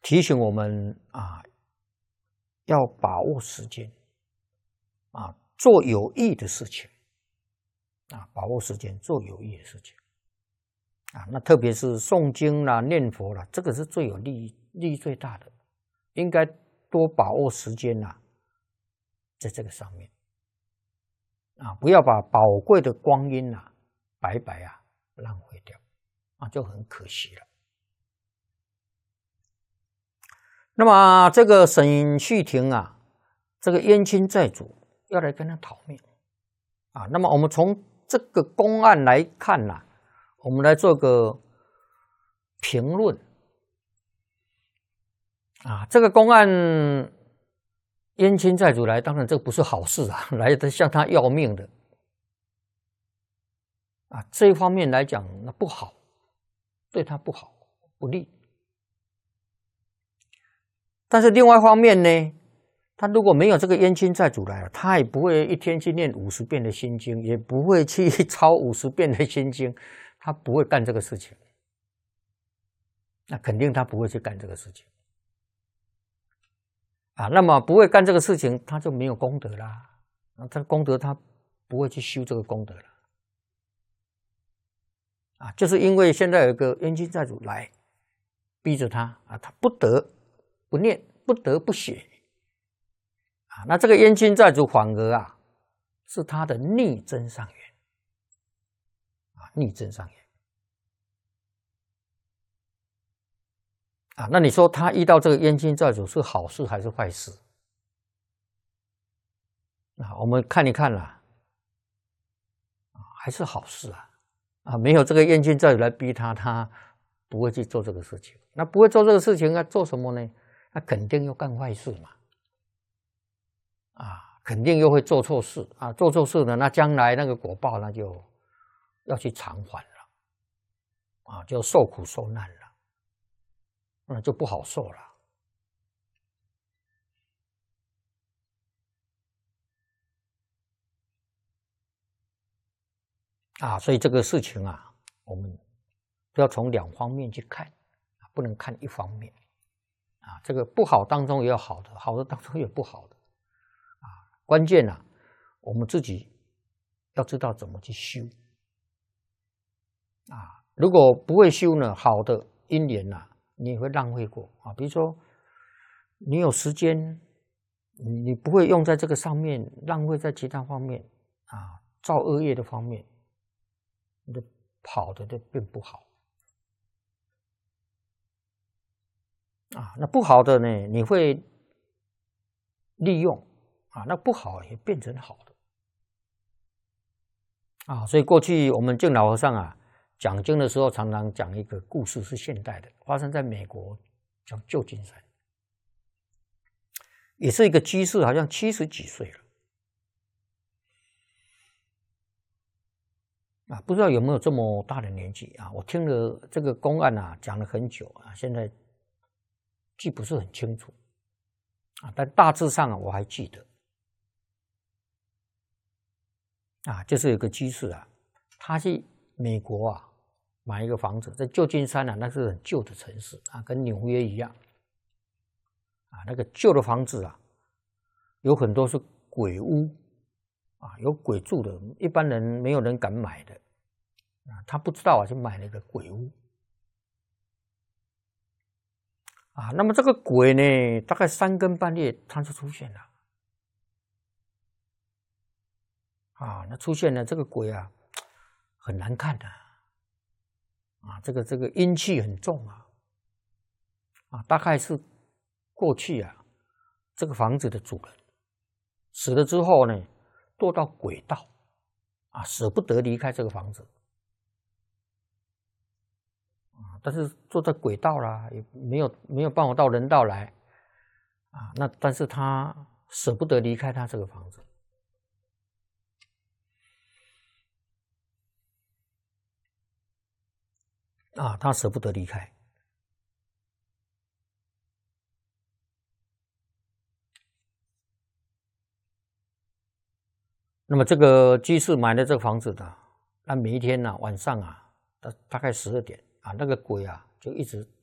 提醒我们要把握时间做有益的事情把握时间做有益的事情那特别是诵经啦、念佛啦，这个是最有利益最大的，应该多把握时间在这个上面不要把宝贵的光阴白白浪费掉就很可惜了。那么这个沈旭廷这个冤亲债主要来跟他讨命那么我们从这个公案来看我们来做个评论这个公案冤亲债主来，当然这不是好事来的向他要命的这一方面来讲那不好，对他不好不利。但是另外一方面呢，他如果没有这个冤亲债主来他也不会一天去念50遍的心经，也不会去抄50遍的心经，他不会干这个事情。那肯定他不会去干这个事情那么不会干这个事情，他就没有功德啦。他功德他不会去修这个功德了就是因为现在有一个冤亲债主来逼着他他不得不念，不得不写那这个冤亲债主反而是他的逆增上缘逆增上缘那你说他遇到这个冤亲债主是好事还是坏事我们看一看还是好事没有这个冤亲债主来逼他，他不会去做这个事情。那不会做这个事情做什么呢？那肯定又干坏事嘛肯定又会做错事做错事呢，那将来那个果报那就要去偿还了就受苦受难了，那就不好受了所以这个事情我们都要从两方面去看不能看一方面这个不好当中也有好的，好的当中也有不好的关键我们自己要知道怎么去修如果不会修呢，好的因缘你也会浪费过比如说你有时间你不会用在这个上面，浪费在其他方面造恶业的方面，你的好的就变不好那不好的呢你会利用那不好也变成好的所以过去我们净老和尚讲经的时候常常讲一个故事，是现代的，发生在美国，叫旧金山，也是一个居士，好像70几岁了不知道有没有这么大的年纪我听了这个公案讲了很久现在记不是很清楚但大致上我还记得就是有个居士他去美国买一个房子，在旧金山那是很旧的城市跟纽约一样那个旧的房子有很多是鬼屋有鬼住的，一般人没有人敢买的他不知道就买了一个鬼屋那么这个鬼呢，大概3更半夜他就出现了那出现了这个鬼很难看的这个阴气很重大概是过去这个房子的主人死了之后呢，堕到鬼道舍不得离开这个房子但是坐在鬼道啦，也没有办法到人道来那但是他舍不得离开他这个房子他舍不得离开那么这个居士买了这个房子的，那每一天晚上大概12点那个鬼就一直